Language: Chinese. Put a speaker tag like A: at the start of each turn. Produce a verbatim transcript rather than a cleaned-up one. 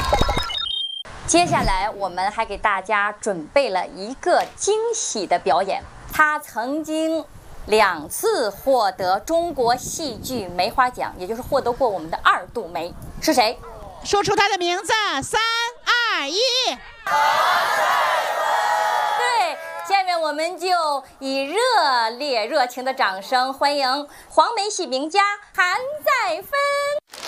A: 接下来我们还给大家准备了一个惊喜的表演，他曾经两次获得中国戏剧梅花奖，也就是获得过我们的二度梅，是谁？
B: 说出他的名字，三二一。
A: 对，下面我们就以热烈热情的掌声欢迎黄梅戏名家韩再芬。